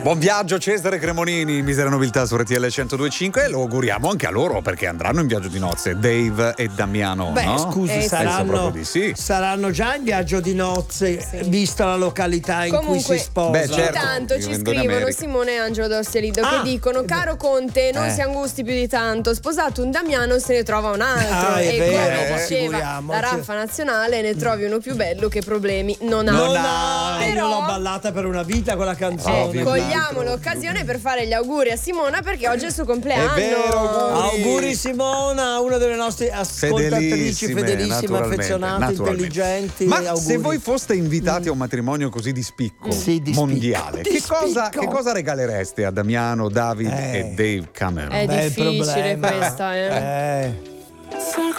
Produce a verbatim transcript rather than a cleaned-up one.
Buon viaggio Cesare Cremonini, Misera Nobiltà su R T L centodue e cinque, e lo auguriamo anche a loro perché andranno in viaggio di nozze, Dave e Damiano. Beh, no? scusi, Eh, saranno, di sì. saranno già in viaggio di nozze, sì. vista la località in Comunque, cui si sposa. Beh, certo, intanto ci scrivono Simone e Angelo d'Orselido ah, che dicono: caro Conte, non eh. si angusti più di tanto, sposato un Damiano se ne trova un altro. Ah, è e vero, come ma diceva figuriamoci. la Raffa Nazionale, ne trovi uno più bello che problemi non ha. Non ha, Però, io l'ho ballata per una vita quella canzone. Eh, cogliamo l'occasione per fare gli auguri a Simona perché oggi è il suo compleanno. È vero, auguri. Auguri Simona, una delle nostre ascoltatrici fedelissime, affezionate, intelligenti. Ma auguri. se voi foste invitati a un matrimonio così di spicco sì, di mondiale, spicco. Che, Di cosa, spicco. che cosa regalereste a Damiano, David eh. e Dave Cameron? È Bel difficile problema. questa, eh. eh.